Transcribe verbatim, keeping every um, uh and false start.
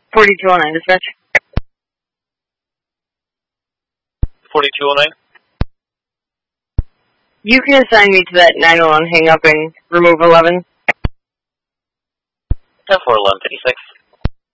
forty-two oh nine, dispatch. forty-two oh nine? You can assign me to that nine oh one hang up and remove eleven. ten four eleven fifty-six.